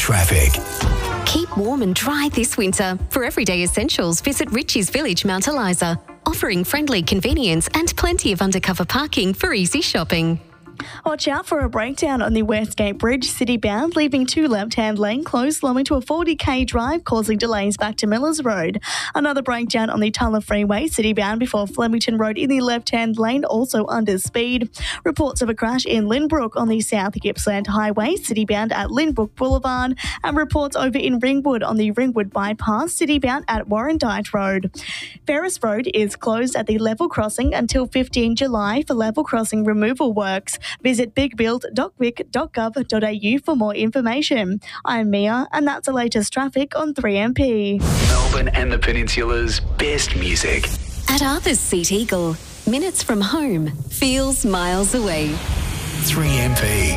traffic. Keep warm and dry this winter. For everyday essentials, visit Ritchie's Village, Mount Eliza, offering friendly convenience and plenty of undercover parking for easy shopping. Watch out for a breakdown on the Westgate Bridge, city-bound, leaving two left-hand lane closed, slowing to a 40k drive, causing delays back to Millers Road. Another breakdown on the Tulla Freeway, city-bound before Flemington Road in the left-hand lane, also under speed. Reports of a crash in Lynbrook on the South Gippsland Highway, city-bound at Lynbrook Boulevard, and reports over in Ringwood on the Ringwood Bypass, city-bound at Warrandyte Road. Ferris Road is closed at the level crossing until 15 July for level crossing removal works. Visit bigbuild.vic.gov.au for more information. I'm Mia, and that's the latest traffic on 3MP. Melbourne and the Peninsula's best music. At Arthur's Seat Eagle, minutes from home feels miles away. 3MP.